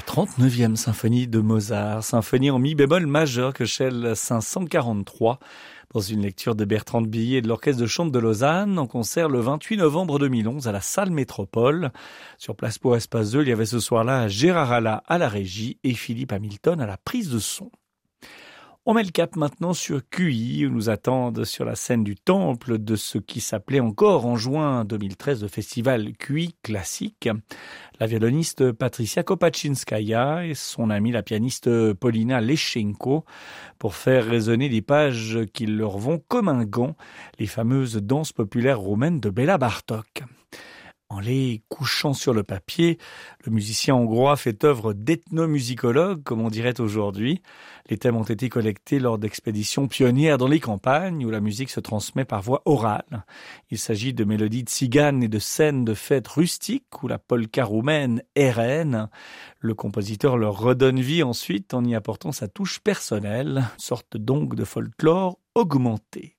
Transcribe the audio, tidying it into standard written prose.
39e symphonie de Mozart, symphonie en mi bémol majeur que Shell 543, dans une lecture de Bertrand de Billy et de l'Orchestre de Chambre de Lausanne, en concert le 28 novembre 2011 à la Salle Métropole. Sur place pour Espace 2, il y avait ce soir-là Gérard Alla à la régie et Philippe Hamilton à la prise de son. On met le cap maintenant sur QI, où nous attendent sur la scène du Temple de ce qui s'appelait encore en juin 2013 le festival QI classique. La violoniste Patricia Kopachinskaya et son amie la pianiste Paulina Leschenko pour faire résonner des pages qui leur vont comme un gant, les fameuses danses populaires roumaines de Béla Bartók. En les couchant sur le papier, le musicien hongrois fait œuvre d'ethnomusicologue, comme on dirait aujourd'hui. Les thèmes ont été collectés lors d'expéditions pionnières dans les campagnes, où la musique se transmet par voie orale. Il s'agit de mélodies tziganes et de scènes de fêtes rustiques, où la polka roumaine est reine. Le compositeur leur redonne vie ensuite en y apportant sa touche personnelle, sorte donc de folklore augmenté.